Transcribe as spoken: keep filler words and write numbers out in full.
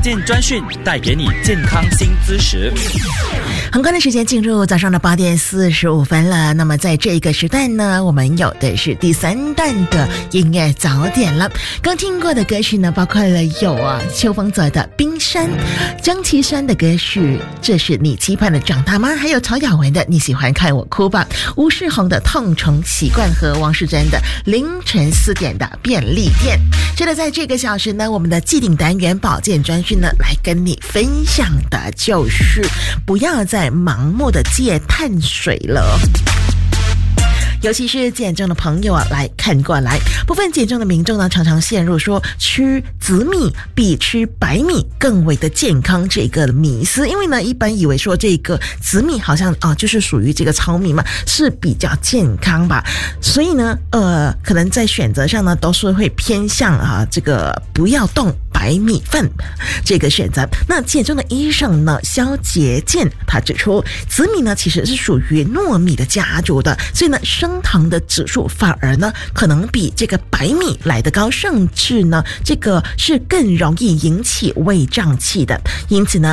健专讯，带给你健康新知识。 很快的时间进入早上的八点四十五分了。那么在这个时段呢，我们有的是第三段的音乐早点了。刚听过的歌曲呢，包括了有啊邱风泽的《冰山》，江其山的歌曲《这是你期盼的长大吗》，还有曹雅文的《你喜欢看我哭吧》，吴世宏的《痛虫习惯》和王世贞的《凌晨四点的便利店》。是的，在这个小时呢，我们的既定单元保健专讯呢，来跟你分享的就是不要再盲目的戒碳水了。尤其是减重的朋友啊，来看过来，部分减重的民众呢，常常陷入说吃紫米比吃白米更为的健康这个迷思，因为呢，一般以为说这个紫米好像啊，就是属于这个糙米嘛，是比较健康吧，所以呢，呃，可能在选择上呢，都是会偏向啊，这个不要动白米饭这个选择。那减重的医生呢，肖杰健他指出，紫米呢其实是属于糯米的家族的，所以呢，升糖的指数反而呢可能比这个白米来得高，甚至呢这个是更容易引起胃胀气的。因此呢